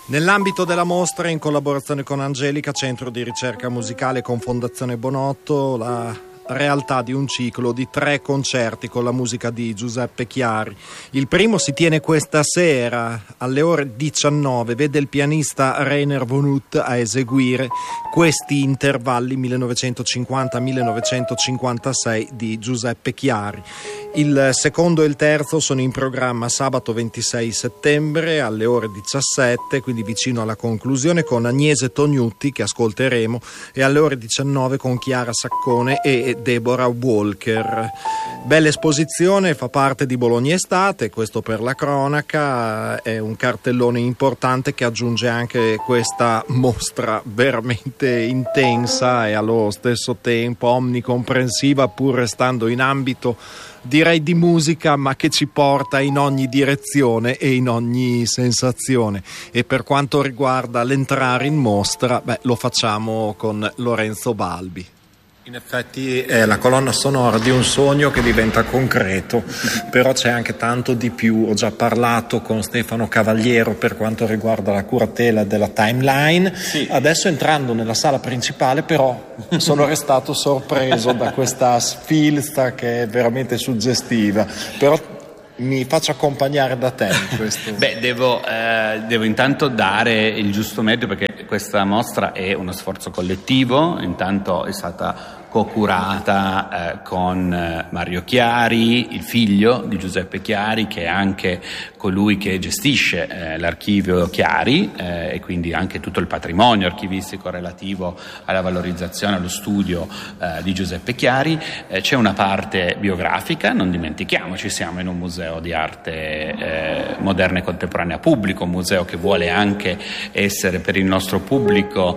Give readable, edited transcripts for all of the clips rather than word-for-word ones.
Nell'ambito della mostra, in collaborazione con Angelica, Centro di Ricerca Musicale con Fondazione Bonotto, la realtà di un ciclo di 3 concerti con la musica di Giuseppe Chiari. Il primo si tiene questa sera alle ore 19, vede il pianista Rainer von Huth a eseguire questi intervalli 1950-1956 di Giuseppe Chiari. Il secondo e il terzo sono in programma sabato 26 settembre alle ore 17, quindi vicino alla conclusione, con Agnese Tognutti, che ascolteremo, e alle ore 19 con Chiara Saccone e Deborah Walker. Bella esposizione, fa parte di Bologna Estate, questo per la cronaca, è un cartellone importante che aggiunge anche questa mostra veramente intensa e allo stesso tempo omnicomprensiva, pur restando in ambito direi di musica, ma che ci porta in ogni direzione e in ogni sensazione. E per quanto riguarda l'entrare in mostra, lo facciamo con Lorenzo Balbi. In effetti è la colonna sonora di un sogno che diventa concreto, però c'è anche tanto di più. Ho già parlato con Stefano Cavaliero per quanto riguarda la curatela della timeline. Sì. Adesso, entrando nella sala principale, però sono restato sorpreso da questa sfilza che è veramente suggestiva, però mi faccio accompagnare da te in questo. Devo intanto dare il giusto merito, perché questa mostra è uno sforzo collettivo. Intanto è stata co-curata con Mario Chiari, il figlio di Giuseppe Chiari, che è anche colui che gestisce l'archivio Chiari e quindi anche tutto il patrimonio archivistico relativo alla valorizzazione, allo studio di Giuseppe Chiari. C'è una parte biografica, non dimentichiamoci, siamo in un museo di arte moderna e contemporanea pubblico, un museo che vuole anche essere per il nostro pubblico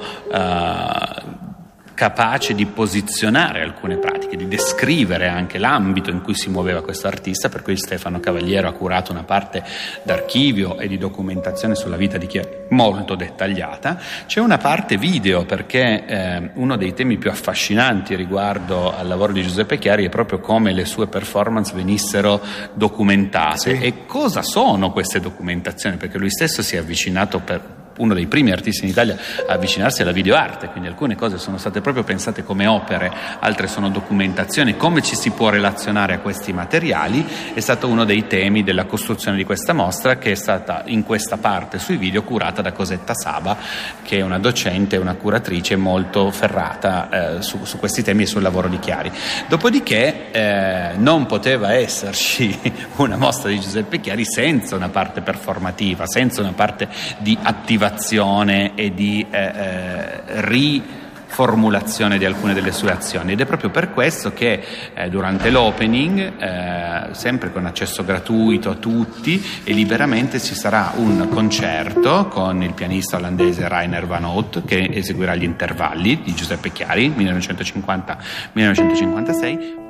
capace di posizionare alcune pratiche, di descrivere anche l'ambito in cui si muoveva questo artista, per cui Stefano Cavaliero ha curato una parte d'archivio e di documentazione sulla vita di Chiari molto dettagliata. C'è una parte video, perché uno dei temi più affascinanti riguardo al lavoro di Giuseppe Chiari è proprio come le sue performance venissero documentate. Sì. E cosa sono queste documentazioni, perché lui stesso si è avvicinato, per uno dei primi artisti in Italia a avvicinarsi alla videoarte, quindi alcune cose sono state proprio pensate come opere, altre sono documentazioni. Come ci si può relazionare a questi materiali è stato uno dei temi della costruzione di questa mostra, che è stata in questa parte sui video curata da Cosetta Saba, che è una docente e una curatrice molto ferrata su questi temi e sul lavoro di Chiari. Dopodiché non poteva esserci una mostra di Giuseppe Chiari senza una parte performativa, senza una parte di attivazione e di riformulazione di alcune delle sue azioni, ed è proprio per questo che durante l'opening, sempre con accesso gratuito a tutti e liberamente, ci sarà un concerto con il pianista olandese Rainer van Huth, che eseguirà gli intervalli di Giuseppe Chiari 1950-1956.